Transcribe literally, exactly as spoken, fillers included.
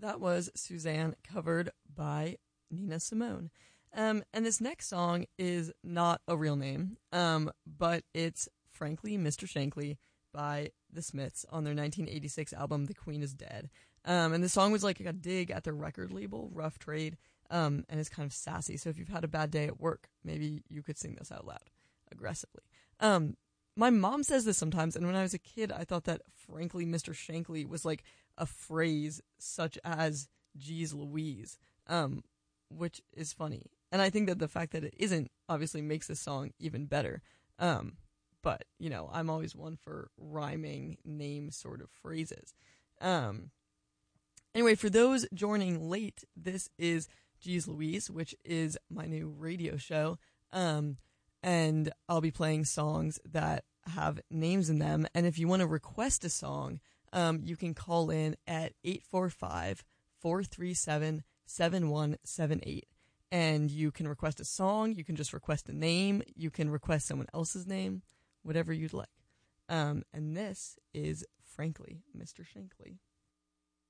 That was Suzanne, covered by Nina Simone. Um, and this next song is not a real name, um, but it's Frankly Mister Shankly by the Smiths on their nineteen eighty-six album The Queen is Dead. Um, and the song was like a dig at the record label, Rough Trade, um, and it's kind of sassy. So if you've had a bad day at work, maybe you could sing this out loud aggressively. Um, my mom says this sometimes, and when I was a kid, I thought that Frankly Mister Shankly was like a phrase such as "Geez Louise," um, which is funny. And I think that the fact that it isn't obviously makes this song even better. Um, but, you know, I'm always one for rhyming name sort of phrases. Um, anyway, for those joining late, this is Geez Louise, which is my new radio show. Um, and I'll be playing songs that have names in them. And if you want to request a song, um, you can call in at eight four five, four three seven, seven one seven eight. And you can request a song, you can just request a name, you can request someone else's name, whatever you'd like. Um, and this is Frankly Mister Shankly.